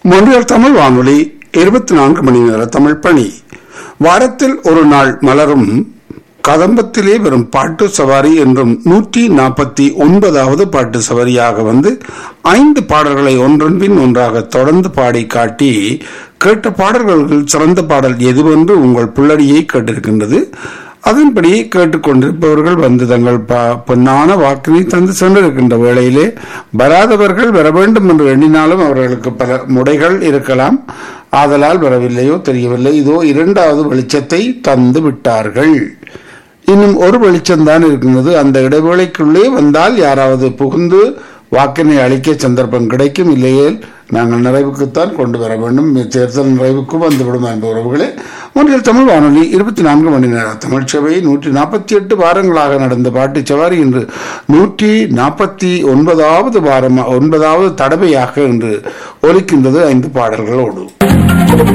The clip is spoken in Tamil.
மொன்றியல் தமிழ் வானொலி 24 மணி நேர தமிழ் பணி. வாரத்தில் ஒரு நாள் மலரும் கதம்பத்திலே வரும் பாட்டு சவாரி என்றும் 149வது பாட்டு சவாரியாக வந்து 5 பாடல்களை ஒன்றன் பின் ஒன்றாக தொடர்ந்து பாடி காட்டி கேட்ட பாடல்களில் சிறந்த பாடல் எதுவென்று உங்கள் புள்ளடியை கேட்டிருக்கின்றது. அதன்படி கேட்டுக்கொண்டிருப்பவர்கள் வந்து தங்கள் பொன்னான வாக்கினை தந்து சென்றிருக்கின்ற வேளையிலே வராதவர்கள் வர வேண்டும் என்று எண்ணினாலும் அவர்களுக்கு பல முடைகள் இருக்கலாம். ஆதலால் வரவில்லையோ தெரியவில்லை. இதோ 2வது வெளிச்சத்தை தந்து விட்டார்கள். இன்னும் ஒரு வெளிச்சம்தான் இருக்கின்றது. அந்த இடைவேளைக்குள்ளே வந்தால் யாராவது புகுந்து வாக்கினை அளிக்க சந்தர்ப்பம் கிடைக்கும். இல்லையே நாங்கள் நிறைவுக்குத்தான் கொண்டு வர வேண்டும். தேர்தல் நிறைவுக்கும் வந்துவிடும் என்ற உறவுகளே. ஒன்றில் தமிழ் வானொலி 24 மணி நேர தமிழ் சேவை 148 வாரங்களாக நடந்த பாட்டு சவாரி இன்று 149வது வாரம் 9வது தடவையாக இன்று ஒலிக்கின்றது 5 பாடல்களோடு.